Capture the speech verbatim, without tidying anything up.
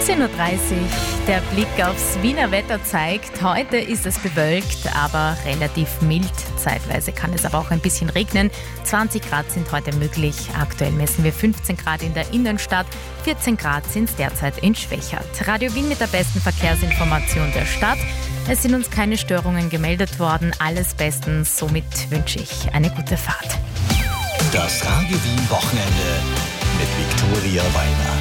zehn Uhr dreißig. Der Blick aufs Wiener Wetter zeigt, heute ist es bewölkt, aber relativ mild. Zeitweise kann es aber auch ein bisschen regnen. zwanzig Grad sind heute möglich. Aktuell messen wir fünfzehn Grad in der Innenstadt. vierzehn Grad sind es derzeit in Schwächert. Radio Wien mit der besten Verkehrsinformation der Stadt. Es sind uns keine Störungen gemeldet worden. Alles bestens. Somit wünsche ich eine gute Fahrt. Das Radio Wien Wochenende mit Viktoria Weiner.